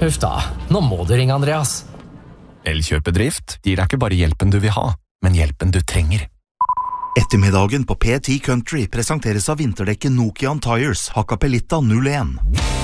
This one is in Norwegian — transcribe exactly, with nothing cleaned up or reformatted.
Huff da, nå må du ringe Andreas. Elkjøpedrift gir deg ikke bare hjelpen du vil ha, men hjelpen du trenger. Ettermiddagen på P ti Country presenteres av vinterdekket Nokian Tires Hakkapeliitta null en.